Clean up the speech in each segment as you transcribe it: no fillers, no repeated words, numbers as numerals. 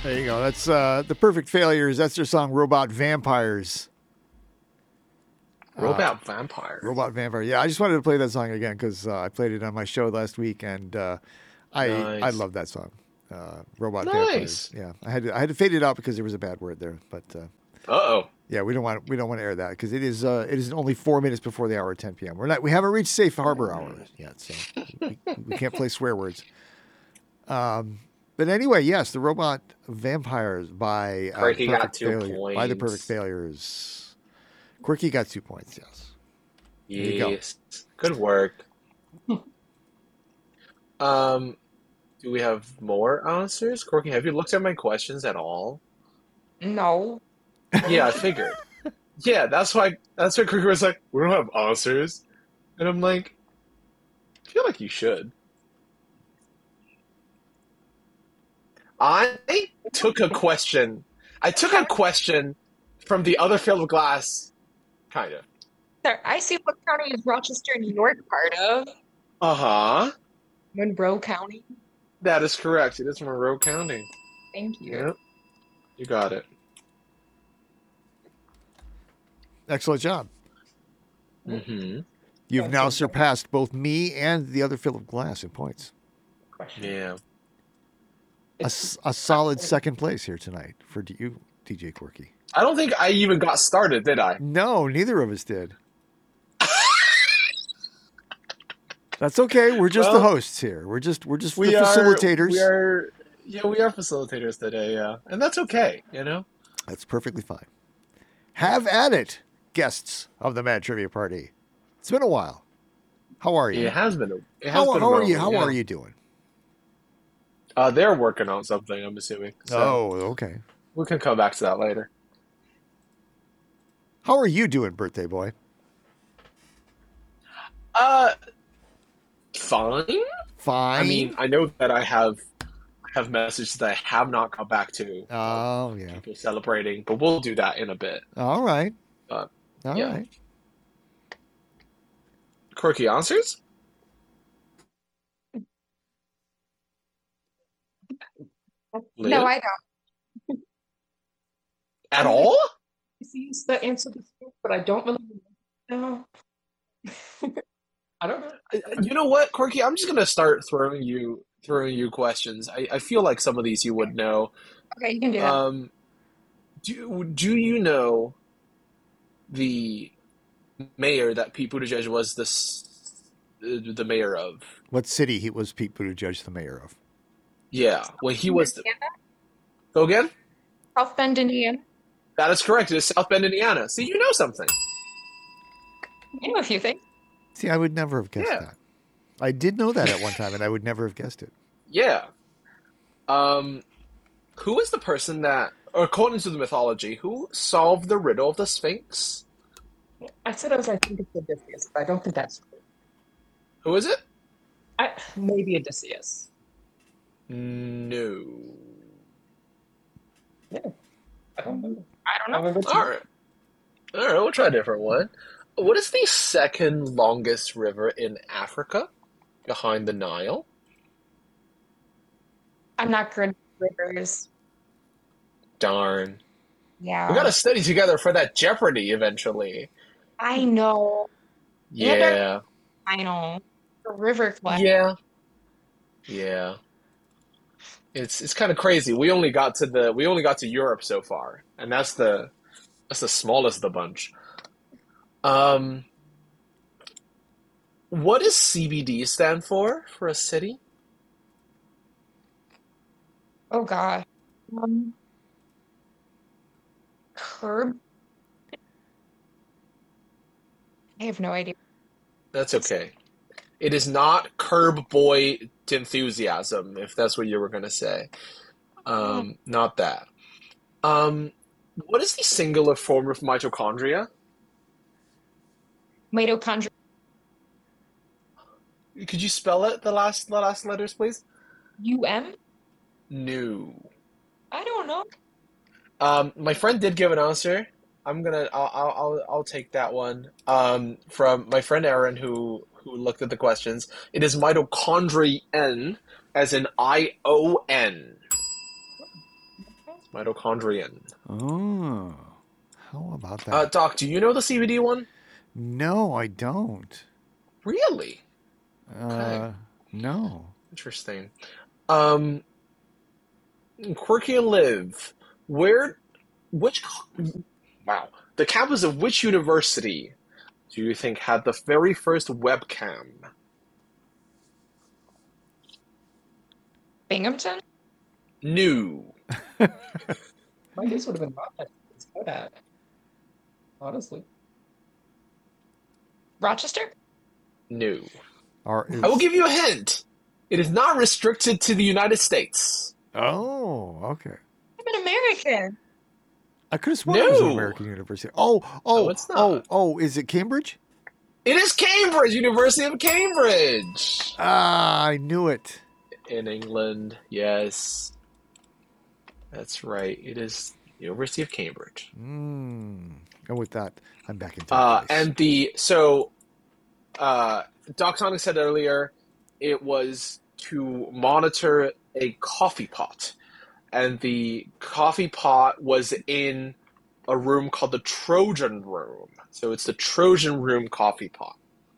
There you go. That's the Perfect Failures. That's their song "Robot Vampires." Robot Vampire. Robot Vampire. Yeah, I just wanted to play that song again because I played it on my show last week, and I love that song. Robot Vampires. Yeah, I had to fade it out because there was a bad word there, but. Yeah, we don't want to air that because it is only 4 minutes before the hour at 10 p.m. We haven't reached safe harbor hour yet, so we can't play swear words. But anyway, yes, the Robot Vampires by Quirky got 2 points. By the Perfect Failures. Quirky got 2 points. Yes. Yes. Good work. Do we have more answers? Quirky, have you looked at my questions at all? No. Yeah, I figured. Yeah, that's why Quirky was like, we don't have answers. And I'm like, I feel like you should. I took a question from the other field of glass, kind of. Sir, I see what county is Rochester, New York part of? Uh-huh. Monroe County. That is correct. It is Monroe County. Thank you. Yep. You got it. Excellent job. Mm-hmm. You've now surpassed both me and the other field of glass in points. Yeah. A solid second place here tonight for you, DJ Quirky. I don't think I even got started, did I? No, neither of us did. That's okay. We're just the hosts here. We're just the facilitators. We are facilitators today, yeah. And that's okay, you know? That's perfectly fine. Have at it, guests of the Mad Trivia Party. It's been a while. How are you? It has been. How are you? How are you doing? They're working on something, I'm assuming. So okay. We can come back to that later. How are you doing, birthday boy? Fine. Fine. I mean, I know that I have messages that I have not got back to. Oh, yeah. People celebrating, but we'll do that in a bit. All right. All right. Quirky answers? No, I don't. At all? I used the answer before, but I don't really know. I don't know. You know what, Quirky? I'm just gonna start throwing you questions. I feel like some of these you would know. Okay, you can do that. Do you know the mayor that Pete Buttigieg was the mayor of? What city was Pete Buttigieg the mayor of? Yeah, when he was Go again? South Bend, Indiana. That is correct. It is South Bend, Indiana. See, you know something. I know a few things. See, I would never have guessed that. I did know that at one time, and I would never have guessed it. Yeah. Who is the person that, according to the mythology, who solved the riddle of the Sphinx? I said I think it's Odysseus, but I don't think that's true. Who is it? Maybe Odysseus. No. Yeah. I don't know. All right, we'll try a different one. What is the second longest river in Africa behind the Nile? I'm not good at rivers. Darn. Yeah. We got to study together for that Jeopardy eventually. I know. Yeah. I know. The river class. Yeah. It's kind of crazy. We only got to Europe so far, and that's the smallest of the bunch. What does CBD stand for a city? Oh God. Curb. I have no idea. That's okay. It is not Curb Boy Enthusiasm, if that's what you were gonna say. Not that. What is the singular form of mitochondria? Mitochondria. Could you spell it? The last letters, please. UM? No. I don't know. My friend did give an answer. I'll take that one. From my friend Aaron, who looked at the questions. It is mitochondrion, as in ION. Mitochondrion. Oh, how about that? Doc, do you know the CBD one? No, I don't. Really? Okay. No. Interesting. Quirky and Liv, the campus of which university do you think had the very first webcam? Binghamton? No. My guess would have been Rochester. It's good at. Honestly. Rochester? No. I will give you a hint. It is not restricted to the United States. Oh, okay. I'm an American. I could have sworn it was an American university. No, it's not. Is it Cambridge? It is Cambridge, University of Cambridge. I knew it. In England, yes. That's right. It is University of Cambridge. And with that, I'm back in time. Doc Sonic said earlier, it was to monitor a coffee pot. And the coffee pot was in a room called the Trojan Room. So it's the Trojan Room coffee pot.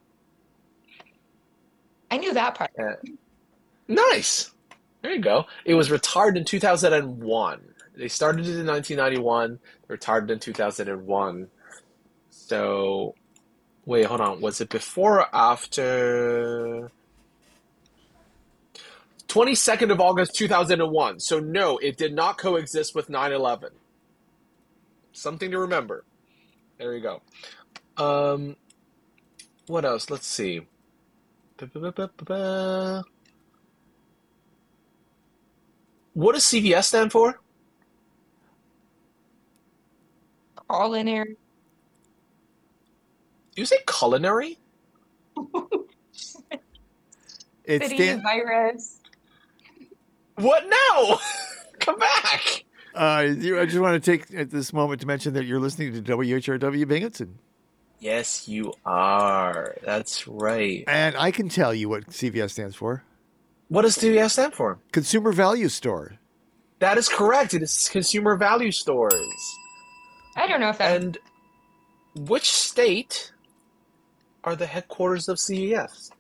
I knew that part. Nice. There you go. It was retired in 2001. They started it in 1991, retired in 2001. So, wait, hold on. Was it before or after? 22nd of August 2001. So no, it did not coexist with 9/11. Something to remember. There you go. What else? Let's see. What does CVS stand for? Culinary. You say culinary? City virus. What? No! Come back! I just want to take at this moment to mention that you're listening to WHRW Binghamton. Yes, you are. That's right. And I can tell you what CVS stands for. What does CVS stand for? Consumer Value Store. That is correct. It is Consumer Value Stores. I don't know if that... And which state are the headquarters of CVS?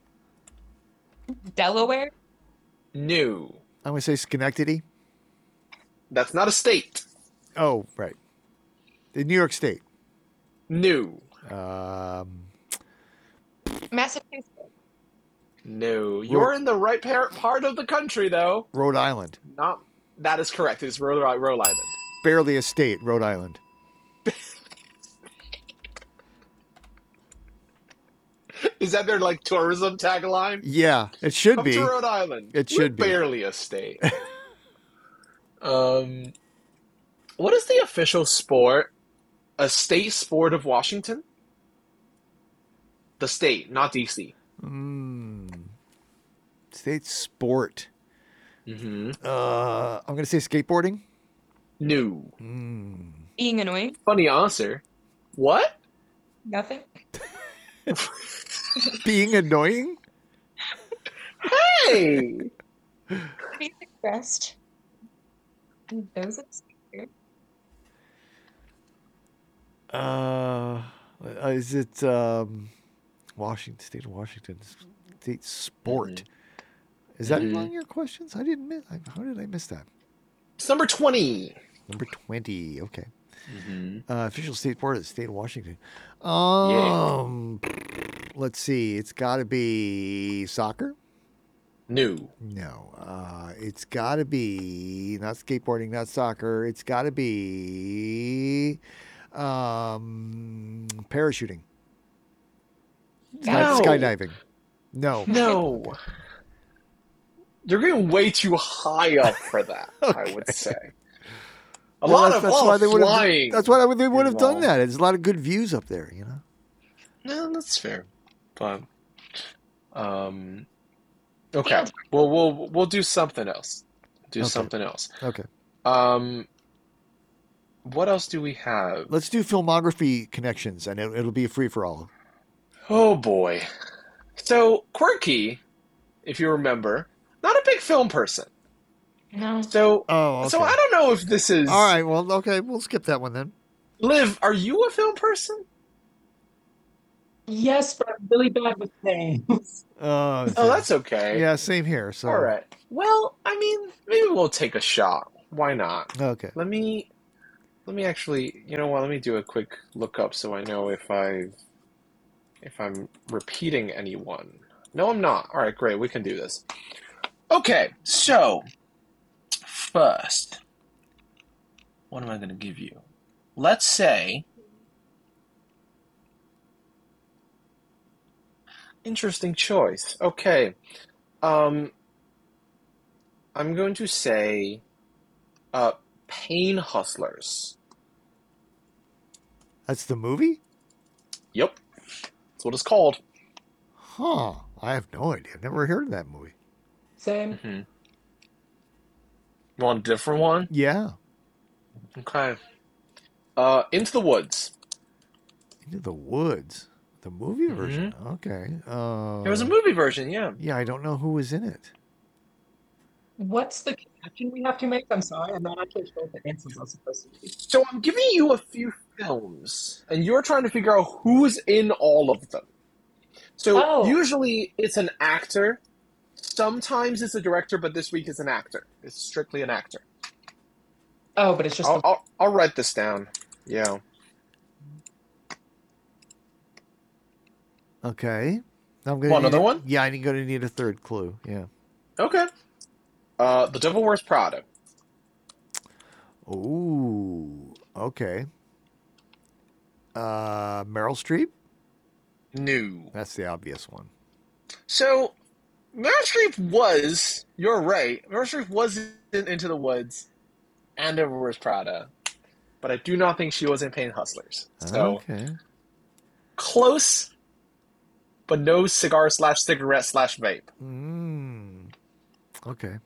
Delaware? No. I'm going to say Schenectady. That's not a state. Oh, right. The New York State. No. Massachusetts. No. You're in the right part of the country, though. Rhode Island. That is correct. It is Rhode Island. Barely a state, Rhode Island. Is that their tourism tagline? Yeah, it should be. Come to Rhode Island. It should be. Barely a state. What is the official sport? A state sport of Washington? The state, not DC. State sport. Mm-hmm. I'm going to say skateboarding. No. Being annoying. Funny answer. What? Nothing. Being annoying? Hey! Being expressed. Those is it Washington, state of Washington, state sport? Mm-hmm. Is that among your questions? I didn't miss. How did I miss that? It's number 20. Number 20. Okay. Mm-hmm. Official state sport of the state of Washington. Let's see. It's got to be soccer. No. It's got to be not skateboarding, not soccer. It's got to be parachuting. No. Skydiving. No. You're getting way too high up for that, okay. I would say. That's why they would have done that. There's a lot of good views up there, you know. No, that's fair. But okay. Well, we'll do something else. Something else. Okay. What else do we have? Let's do filmography connections, and it'll be a free for all. Oh boy. So Quirky, if you remember, not a big film person. No. So, okay. So I don't know if this is... All right, well, okay, we'll skip that one then. Liv, are you a film person? Yes, but I'm really bad with names. Oh, that's okay. Yeah, same here. So. All right. Well, I mean, maybe we'll take a shot. Why not? Okay. Let me actually, you know what? Let me do a quick look up so I know if I'm repeating anyone. No, I'm not. All right, great. We can do this. Okay, so first, what am I going to give you? Let's say, interesting choice. Okay, I'm going to say, Pain Hustlers. That's the movie? Yep, that's what it's called. Huh? I have no idea. I've never heard of that movie. Same. Mm-hmm. You want a different one? Yeah. Okay. Into the Woods. Into the Woods. The movie version. Okay. There was a movie version, yeah. Yeah, I don't know who was in it. What's the connection we have to make? I'm sorry, I'm not actually sure what the answers are supposed to be. So I'm giving you a few films, and you're trying to figure out who's in all of them. So usually it's an actor. Sometimes it's a director, but this week it's an actor. It's strictly an actor. Oh, but it's just... I'll write this down. Yeah. Okay. I'm gonna Want another one? Yeah, I'm going to need a third clue. Yeah. Okay. The Devil Wears Prada. Ooh. Okay. Meryl Streep? No. That's the obvious one. So, Meryl Streep was, you're right, Meryl Streep was in Into the Woods and Devil Wears Prada, but I do not think she was in Pain Hustlers. So, okay. Close, but no cigar/cigarette/vape. Okay.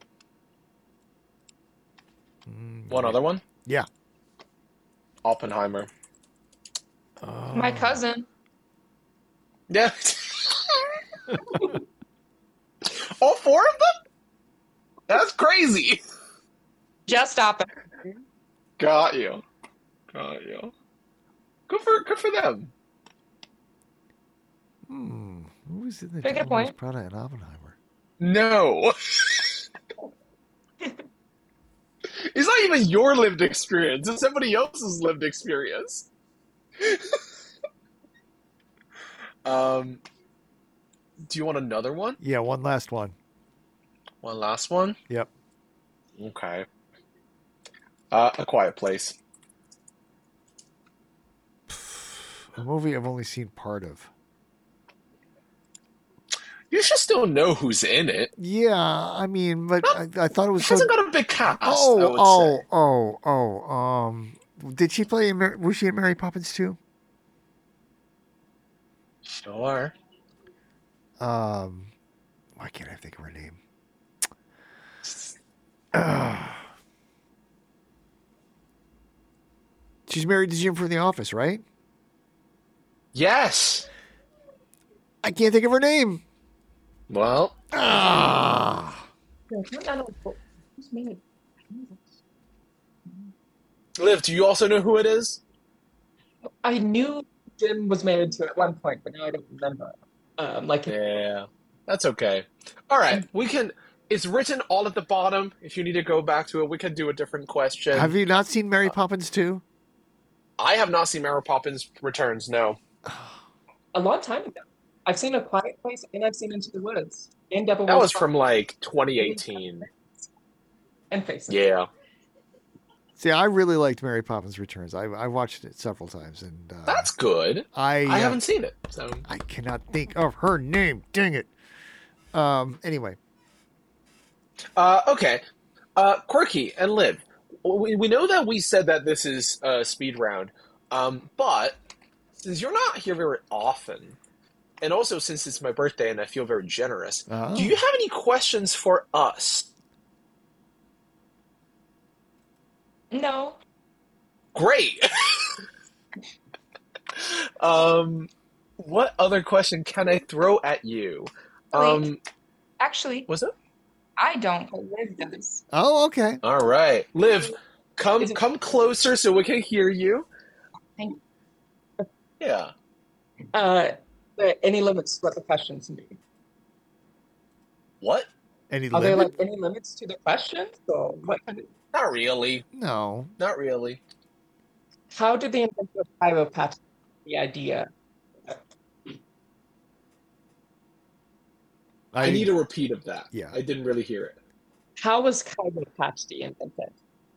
One other one? Yeah. Oppenheimer. My cousin. Yeah. All four of them? That's crazy. Just stop it. Got you. Good for them. Who was in the Very good point. Prada and Oppenheimer? No. It's not even your lived experience. It's somebody else's lived experience. Do you want another one? Yeah, one last one. One last one? Yep. Okay. A Quiet Place. A movie I've only seen part of. You should still know who's in it. Yeah, I mean, but I thought it was... It hasn't got a big cast, Did she play... Was she in Mary Poppins too? Sure. Why can't I think of her name? She's married to Jim from The Office, right? Yes. I can't think of her name. Well. Liv, do you also know who it is? I knew Jim was married to at one point, but now I don't remember. Yeah, that's okay. All right, we can. It's written all at the bottom. If you need to go back to it, we can do a different question. Have you not seen Mary Poppins 2? I have not seen Mary Poppins Returns, no. A long time ago. I've seen A Quiet Place and I've seen Into the Woods. And Devil That was from like 2018. And Faces. Yeah. See, I really liked Mary Poppins Returns. I watched it several times, and that's good. I haven't seen it, so I cannot think of her name. Dang it. Anyway. Okay. Quirky and Liv, we know that we said that this is a speed round, but since you're not here very often, and also since it's my birthday and I feel very generous, do you have any questions for us? No. Great. What other question can I throw at you? Wait. Actually, what's up? I don't, but Liv does. Oh, okay. All right, Liv, come closer so we can hear you. Thank you. Yeah. Any limits to what the questions can be? What? Are there like any limits to the questions, or what kind of? Not really. No, not really. How did the inventor of chiroplasty the idea? I need a repeat of that. Yeah, I didn't really hear it. How was chiroplasty invented?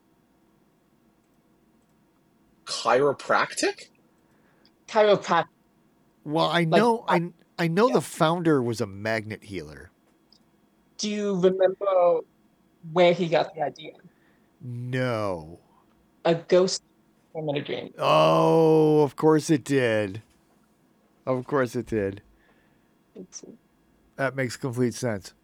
Chiropractic? Chiropractic. Well, I know, I know the founder was a magnet healer. Do you remember where he got the idea? No. A ghost came in a dream. Oh, of course it did. Of course it did. That makes complete sense.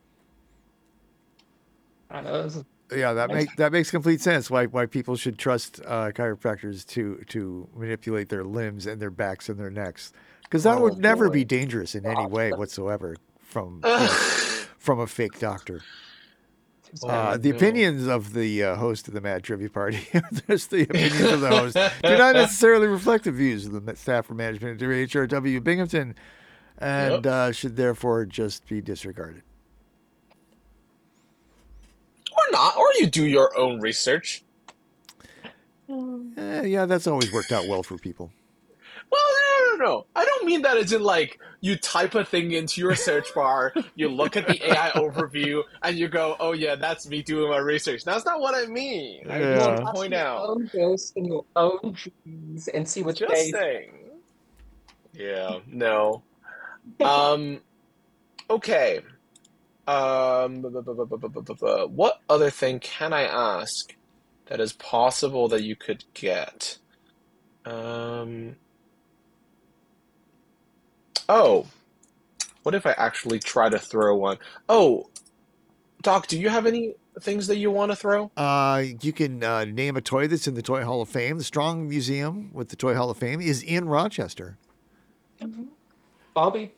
I know. Yeah, that makes complete sense. Why people should trust chiropractors to manipulate their limbs and their backs and their necks, because that would never be dangerous in any way whatsoever from a fake doctor. The opinions of the host of the Mad Trivia Party, just the opinions of the host, do not necessarily reflect the views of the staff or management of HRW Binghamton, and should therefore just be disregarded. Or not, or you do your own research. Yeah, that's always worked out well for people. Well, no. I don't mean that as in like you type a thing into your search bar, you look at the AI overview, and you go, "Oh yeah, that's me doing my research." That's not what I mean. I just want to point out. Your own ghost and your own dreams and see what just saying. Yeah. No. Okay. What other thing can I ask that is possible that you could get? Oh, what if I actually try to throw one? Oh, Doc, do you have any things that you want to throw? You can name a toy that's in the Toy Hall of Fame. The Strong Museum with the Toy Hall of Fame is in Rochester. Mm-hmm. Bobby.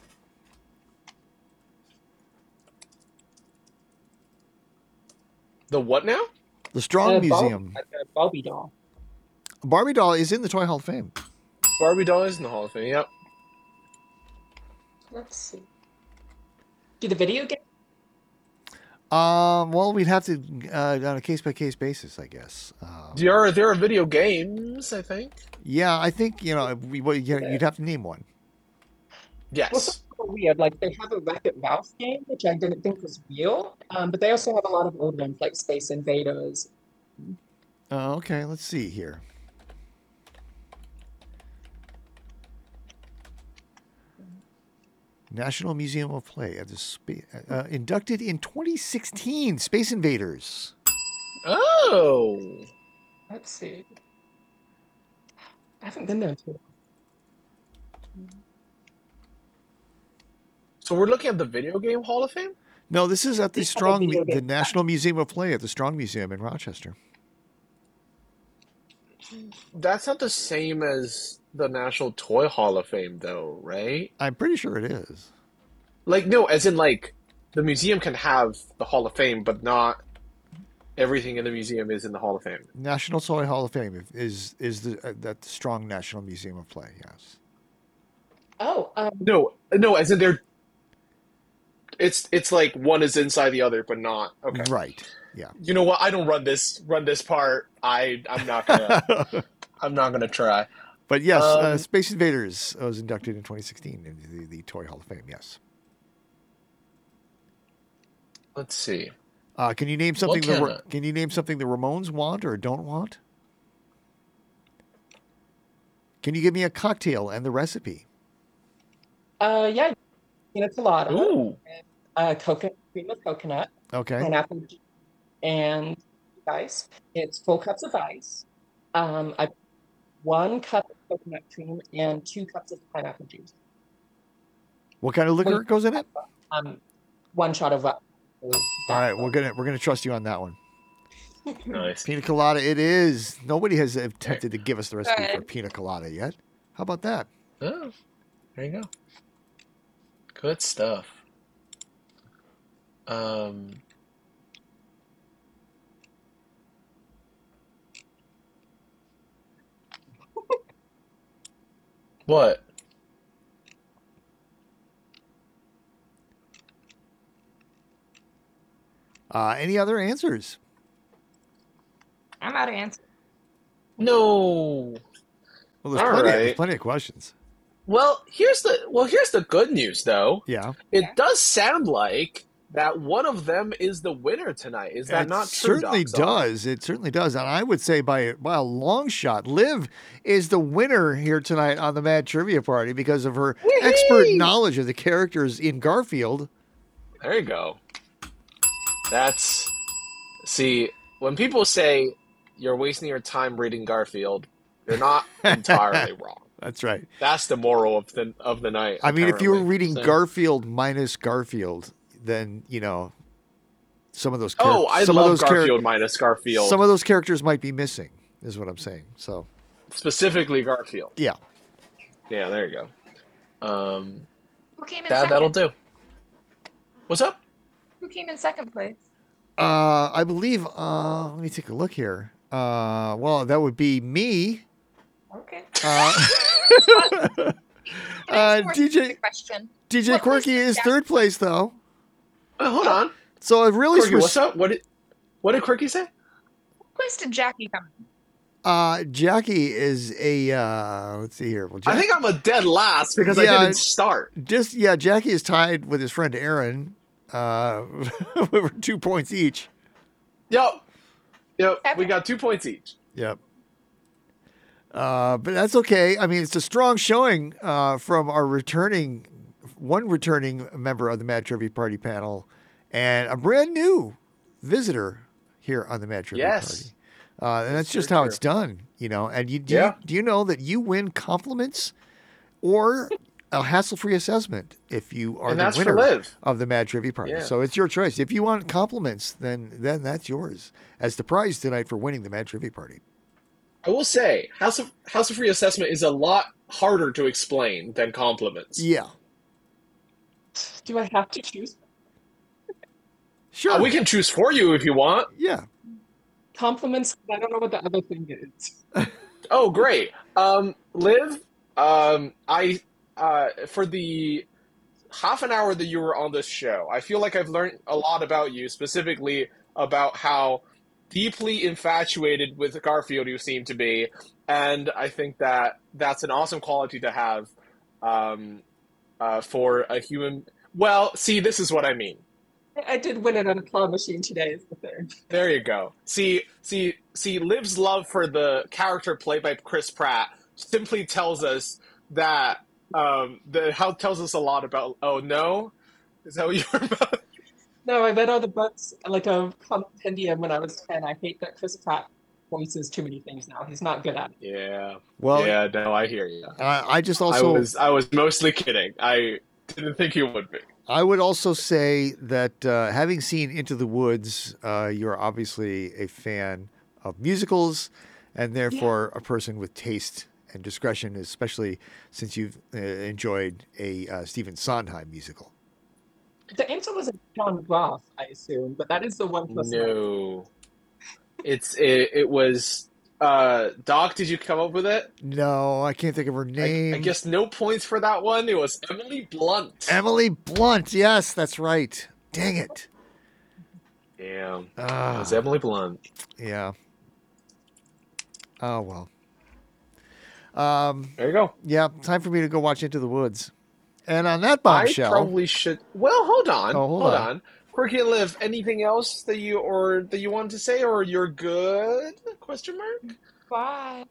The what now? The Strong Museum. Barbie doll. Barbie doll is in the Toy Hall of Fame. Barbie doll is in the Hall of Fame, yep. Let's see. Do the video game? Well, we'd have to on a case-by-case basis, I guess. There are video games, I think. Yeah, I think, you'd have to name one. Yes. Well, so weird. Like, they have a Wreck-It Ralph game, which I didn't think was real, but they also have a lot of old ones, like Space Invaders. Okay, let's see here. National Museum of Play at the inducted in 2016. Space Invaders. Oh, let's see. I haven't been there too. So we're looking at the Video Game Hall of Fame? No, this is at the National Museum of Play at the Strong Museum in Rochester. That's not the same as the National Toy Hall of Fame, though, right? I'm pretty sure it is. Like, no, as in, like, the museum can have the Hall of Fame, but not everything in the museum is in the Hall of Fame. National Toy Hall of Fame is that Strong National Museum of Play, yes. Oh, no, as in they're... It's like one is inside the other, but not. Okay. Right. Yeah. You know what? I don't run this part. I'm not gonna try. But yes, Space Invaders was inducted in 2016 into the Toy Hall of Fame. Yes. Let's see. Can you name something? Can you name something the Ramones want or don't want? Can you give me a cocktail and the recipe? Yeah, pina colada. Ooh. Coconut, cream of coconut. Okay. Pineapple and ice. It's 4 cups of ice. 1 cup of coconut cream and 2 cups of pineapple juice. What kind of liquor goes in it? 1 shot of vodka. All right, we're gonna trust you on that one. Nice. Pina colada it is. Nobody has attempted to give us the recipe for pina colada yet. How about that? Oh, there you go. Good stuff. What? Any other answers? I'm out of answers. No. Well, there's plenty of questions. Well, here's the good news though. Yeah. It does sound like that one of them is the winner tonight. Is that not true, certainly does. It certainly does. And I would say by a long shot, Liv is the winner here tonight on the Mad Trivia Party because of her expert knowledge of the characters in Garfield. There you go. See, when people say you're wasting your time reading Garfield, you're not entirely wrong. That's right. That's the moral of the night. I mean, if you were reading Garfield minus Garfield, then, some of those characters... Oh, I love Garfield minus Garfield. Some of those characters might be missing, is what I'm saying. So specifically Garfield. Yeah. Yeah, there you go. Who came in second? That'll do. What's up? Who came in second place? I believe, let me take a look here. Well, that would be me. Okay. DJ Quirky is third place, though. Hold on. So it really... Quirky, what's up? What did Quirky say? What place did Jackie come in? Jackie is a... let's see here. Well, I think I'm a dead last because I didn't start. Jackie is tied with his friend Aaron. We're 2 points each. Yep. We got 2 points each. Yep. But that's okay. I mean, it's a strong showing from our returning member of the Mad Trivia Party panel and a brand new visitor here on the Mad Trivia Party. And that's just how it's done, And do you know that you win compliments or a hassle-free assessment if you are the winner of the Mad Trivia Party. Yeah. So it's your choice. If you want compliments, then that's yours as the prize tonight for winning the Mad Trivia Party. I will say, hassle-free assessment is a lot harder to explain than compliments. Yeah. Do I have to choose? Sure. We can choose for you if you want. Yeah. Compliments, I don't know what the other thing is. Oh, great. Liv, for the half an hour that you were on this show, I feel like I've learned a lot about you, specifically about how deeply infatuated with Garfield you seem to be, and I think that that's an awesome quality to have for a human. Well, see, this is what I mean. I did win it on a claw machine today, is the third. There you go. See, Liv's love for the character played by Chris Pratt simply tells us that tells us a lot about. Oh no, is that what you're about? No, I read all the books like a compendium when I was 10. I hate that Chris Pratt voices too many things now. He's not good at it. Yeah. Well, yeah. No, I hear you. I just also I was mostly kidding. I didn't think you would be. I would also say that having seen Into the Woods, you're obviously a fan of musicals, and therefore a person with taste and discretion, especially since you've enjoyed a Stephen Sondheim musical. The answer was John Roth, I assume, but that is the one person. No, it was. Doc, did you come up with it? No, I can't think of her name. I guess no points for that one. It was Emily Blunt. Emily Blunt, yes, that's right. Dang it. Damn. It was Emily Blunt. Yeah. Oh, well. There you go. Yeah, time for me to go watch Into the Woods. And on that bombshell... I probably should... Well, hold on. Hold on. Quirky and Liv, anything else that you wanted to say, or you're good? Question mark? Bye.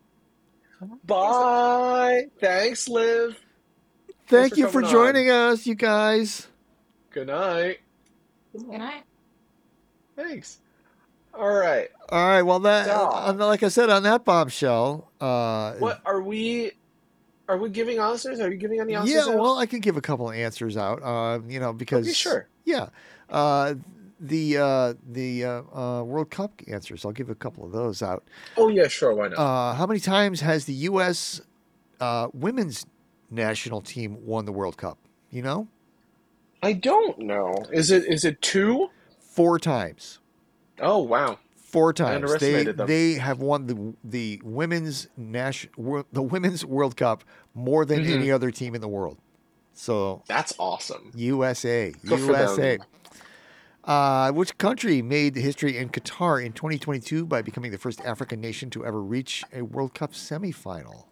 Bye. Thanks, Liv. Thank you for joining us, you guys. Good night. Good night. Thanks. All right. Well, like I said, on that bombshell... what are we giving answers? Are you giving any answers? Yeah, well, I can give a couple of answers out. Because... Okay, sure. Yeah. The World Cup answers. I'll give a couple of those out. Oh yeah, sure. Why not? How many times has the U.S. Women's national team won the World Cup? You know? I don't know. Is it 2? 4 times. Oh wow. 4 times. They have won the women's World Cup more than any other team in the world. So that's awesome. USA. Which country made history in Qatar in 2022 by becoming the first African nation to ever reach a World Cup semifinal?